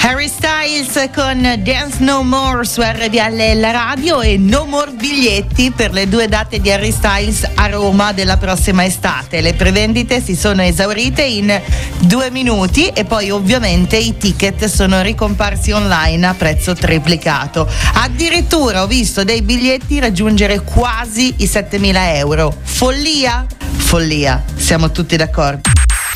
Harry Styles con Dance No More su RDL La Radio e no more biglietti per le 2 date di Harry Styles a Roma della prossima estate. Le prevendite si sono esaurite in 2 minuti e poi ovviamente i ticket sono ricomparsi online a prezzo triplicato. Addirittura ho visto dei biglietti raggiungere quasi i 7.000 euro. Follia? Follia, siamo tutti d'accordo.